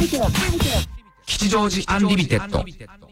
吉祥寺アンリミテッド。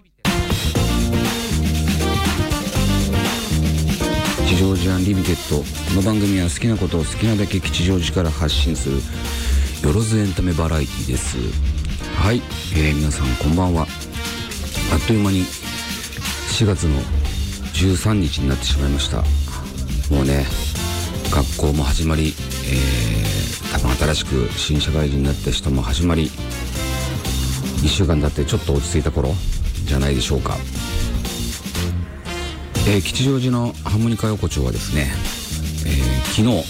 吉祥寺アンリミテッド。この番組は好きなことを好きなだけ吉祥寺から発信するよろずエンタメバラエティです。はい、皆さんこんばんは。あっという間に4月の13日になってしまいました。もうね、学校も始まり、多分新しく新社会人になった人も始まり、1週間経ってちょっと落ち着いた頃じゃないでしょうか。吉祥寺のハーモニカ横丁はですね、昨日、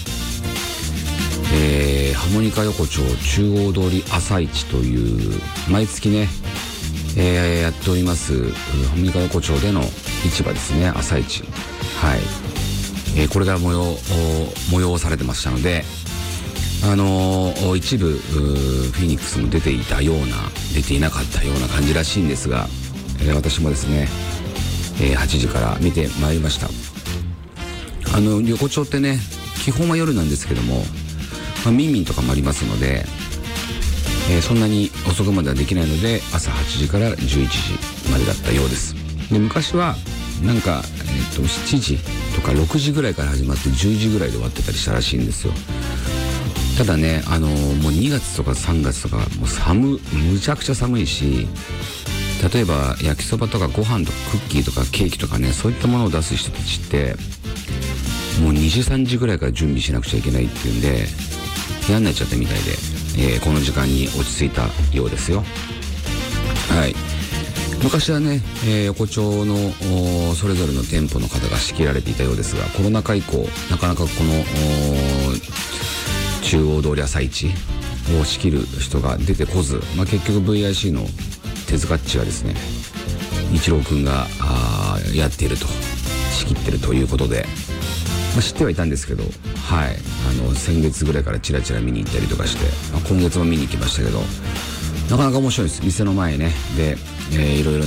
ハーモニカ横丁中央通り朝市という毎月ね、やっておりますハーモニカ横丁での市場ですね、朝市。はい、これから催されてましたので、一部フィニックスも出ていたような出ていなかったような感じらしいんですが、私もですね、8時から見てまいりました。横丁ってね、基本は夜なんですけども、ミンミンとかもありますので、そんなに遅くまではできないので、朝8時から11時までだったようです。で、昔はなんか、7時とか6時ぐらいから始まって10時ぐらいで終わってたりしたらしいんですよ。ただね、もう2月とか3月とかもうむちゃくちゃ寒いし、例えば焼きそばとかご飯とかクッキーとかケーキとかね、そういったものを出す人たちってもう2時3時ぐらいから準備しなくちゃいけないっていうんで嫌になっちゃったみたいで、この時間に落ち着いたようですよ。はい、昔はね、横丁のそれぞれの店舗の方が仕切られていたようですが、コロナ禍以降なかなかこの中央通り朝市を仕切る人が出てこず、結局 VIC の手塚っちがですね、一郎くんがやっていると、仕切ってるということで、知ってはいたんですけど、はい、先月ぐらいからチラチラ見に行ったりとかして、今月も見に行きましたけど、なかなか面白いです。店の前ねで、いろいろ